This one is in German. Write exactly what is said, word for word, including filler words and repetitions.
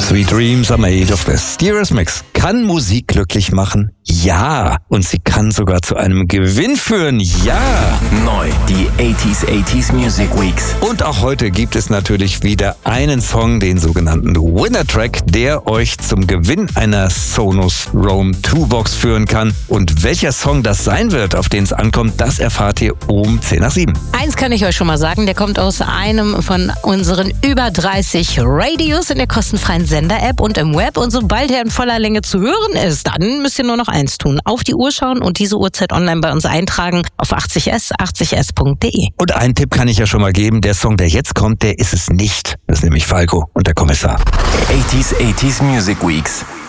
Sweet Dreams are made of this. Die Eurythmics. Kann Musik glücklich machen? Ja. Und sie kann sogar zu einem Gewinn führen? Ja. Neu, die achtziger achtziger Music Weeks. Und auch heute gibt es natürlich wieder einen Song, den sogenannten Winner Track, der euch zum Gewinn einer Sonos Roam zwei Box führen kann. Und welcher Song das sein wird, auf den es ankommt, das erfahrt ihr um zehn nach sieben. Eins kann ich euch schon mal sagen, der kommt aus einem von unseren über dreißig Radios in der kostenfreien Sender-App und im Web. Und sobald er in voller Länge zu hören ist, dann müsst ihr nur noch eins tun. Auf die Uhr schauen und diese Uhrzeit online bei uns eintragen auf achtzig s achtzig s punkt de. Und einen Tipp kann ich ja schon mal geben, der Song, der jetzt kommt, der ist es nicht. Das ist nämlich Falco und der Kommissar. achtziger achtziger Music Weeks.